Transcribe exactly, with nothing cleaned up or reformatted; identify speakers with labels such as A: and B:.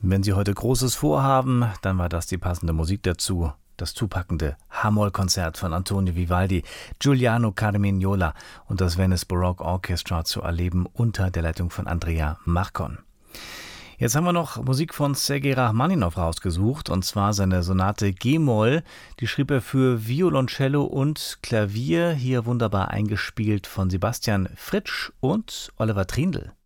A: Wenn Sie heute Großes vorhaben, dann war das die passende Musik dazu. Das zupackende H-Moll-Konzert von Antonio Vivaldi, Giuliano Carmignola und das Venice Baroque Orchestra zu erleben unter der Leitung von Andrea Marcon. Jetzt haben wir noch Musik von Sergei Rachmaninow rausgesucht, und zwar seine Sonate G-Moll. Die schrieb er für Violoncello und Klavier, hier wunderbar eingespielt von Sebastian Fritsch und Oliver Trindl.